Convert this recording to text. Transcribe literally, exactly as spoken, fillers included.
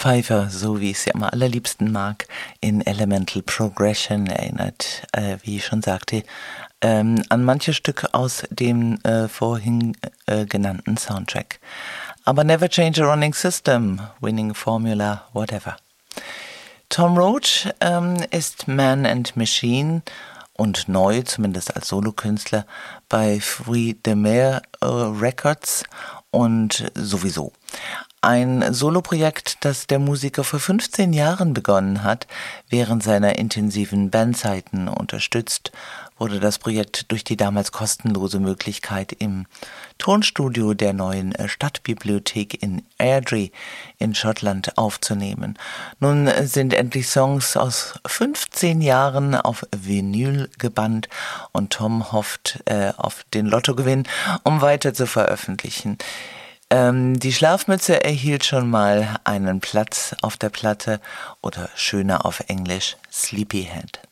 Pfeiffer, so wie ich es ja am allerliebsten mag, in Elemental Progression erinnert, äh, wie ich schon sagte, ähm, an manche Stücke aus dem äh, vorhin äh, genannten Soundtrack. Aber never change a running system, winning formula, whatever. Tom Roach ähm, ist Man and Machine und neu, zumindest als Solokünstler, bei Free de Mer äh, Records und sowieso. Ein Soloprojekt, das der Musiker vor fünfzehn Jahren begonnen hat. Während seiner intensiven Bandzeiten unterstützt wurde das Projekt durch die damals kostenlose Möglichkeit im Tonstudio der neuen Stadtbibliothek in Airdrie in Schottland aufzunehmen. Nun sind endlich Songs aus fünfzehn Jahren auf Vinyl gebannt und Tom hofft äh, auf den Lottogewinn, um weiter zu veröffentlichen. Ähm, die Schlafmütze erhielt schon mal einen Platz auf der Platte oder schöner auf Englisch Sleepyhead.